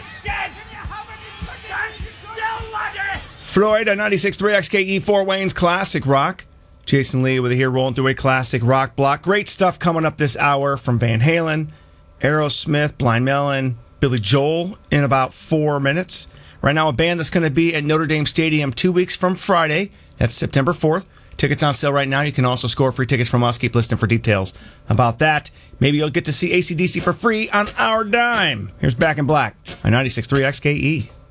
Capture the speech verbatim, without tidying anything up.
Floyd on ninety-six point three X K E, Fort Wayne's Classic Rock. Jason Lee with it here, rolling through a classic rock block. Great stuff coming up this hour from Van Halen, Aerosmith, Blind Melon, Billy Joel in about four minutes. Right now, a band that's going to be at Notre Dame Stadium two weeks from Friday. That's September fourth. Tickets on sale right now. You can also score free tickets from us. Keep listening for details about that. Maybe you'll get to see A C D C for free on our dime. Here's Back in Black on ninety-six point three X K E.